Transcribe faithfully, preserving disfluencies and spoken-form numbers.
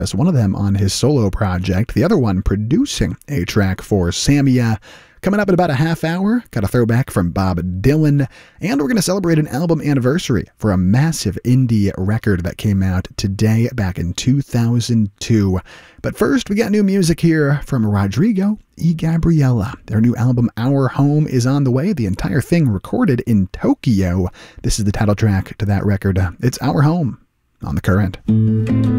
as one of them on his solo project, the other one producing a track for Samia. Coming up in about a half hour, got a throwback from Bob Dylan, and we're going to celebrate an album anniversary for a massive indie record that came out today back in two thousand two. But first, we got new music here from Rodrigo y Gabriela. Their new album, Our Home, is on the way. The entire thing recorded in Tokyo. This is the title track to that record. It's Our Home on The Current.